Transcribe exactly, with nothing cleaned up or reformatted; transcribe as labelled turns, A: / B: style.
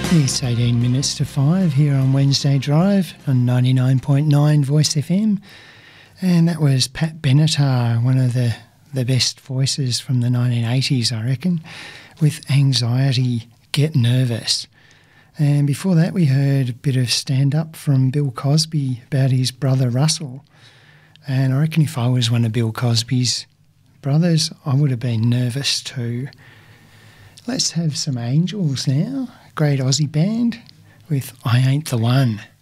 A: It's eighteen minutes to five here on Wednesday Drive on ninety-nine point nine Voice F M. And that was Pat Benatar, one of the, the best voices from the nineteen eighties, I reckon, with Anxiety, Get Nervous. And before that we heard a bit of stand-up from Bill Cosby about his brother Russell. And I reckon if I was one of Bill Cosby's brothers, I would have been nervous too. Let's have some Angels now. Great Aussie band with I Ain't the One.